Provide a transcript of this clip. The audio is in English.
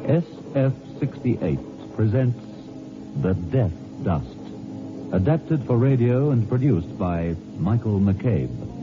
SF-68 presents The Death Dust, adapted for radio and produced by Michael McCabe.